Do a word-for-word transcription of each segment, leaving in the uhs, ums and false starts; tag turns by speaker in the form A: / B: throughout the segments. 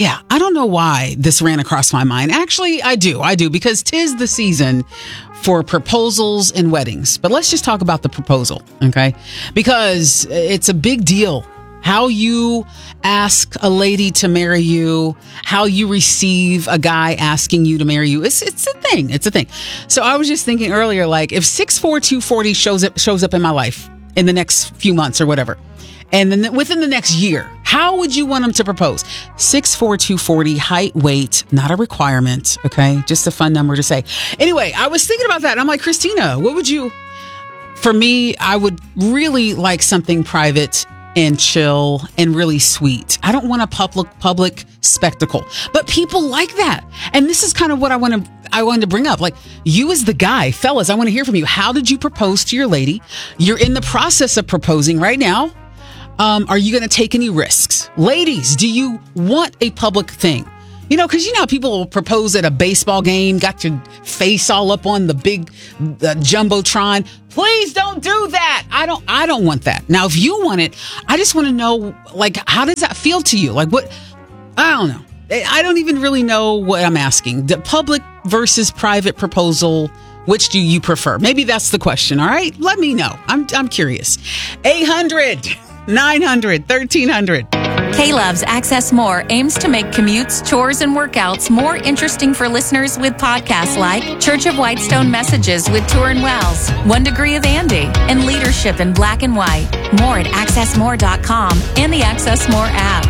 A: Yeah, I don't know why this ran across my mind. Actually, I do. I do, because 'tis the season for proposals and weddings. But let's just talk about the proposal, okay? Because it's a big deal. How you ask a lady to marry you, how you receive a guy asking you to marry you. It's it's a thing. It's a thing. So I was just thinking earlier, like, if six four two forty shows up shows up in my life in the next few months or whatever, and then within the next year, how would you want him to propose? six four two forty, height, weight, not a requirement, okay? Just a fun number to say. Anyway, I was thinking about that. I'm like, Christina, what would you... For me, I would really like something private and chill and really sweet. I don't want a public public spectacle, but people like that. And this is kind of what I want to I wanted to bring up. Like, you as the guy, fellas, I want to hear from you. How did you propose to your lady? You're in the process of proposing right now. Um, are you going to take any risks? Ladies, do you want a public thing? You know, because you know how people will propose at a baseball game, got your face all up on the big uh, jumbotron. Please don't do that. I don't. I don't want that. Now, if you want it, I just want to know, like, how does that feel to you? Like, what? I don't know. I don't even really know what I'm asking. The public versus private proposal. Which do you prefer? Maybe that's the question. All right, let me know. I'm I'm curious. eight hundred, nine hundred, thirteen hundred.
B: K-Love's Access More aims to make commutes, chores, and workouts more interesting for listeners with podcasts like Church of Whitestone Messages with Turin Wells, One Degree of Andy, and Leadership in Black and White. More at access more dot com and the Access More app.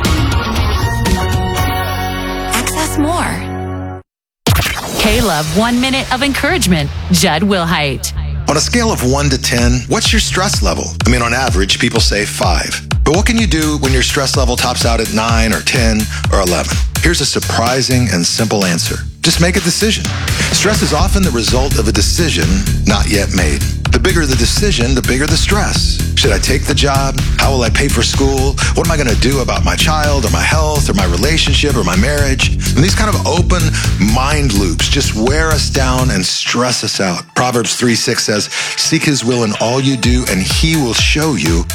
B: Access More. K-Love One Minute of Encouragement. Judd Wilhite.
C: On a scale of one to ten, what's your stress level? I mean, on average, people say five. But what can you do when your stress level tops out at nine or ten or eleven? Here's a surprising and simple answer. Just make a decision. Stress is often the result of a decision not yet made. The bigger the decision, the bigger the stress. Should I take the job? How will I pay for school? What am I going to do about my child or my health or my relationship or my marriage? And these kind of open mind loops just wear us down and stress us out. Proverbs three six says, seek his will in all you do and he will show you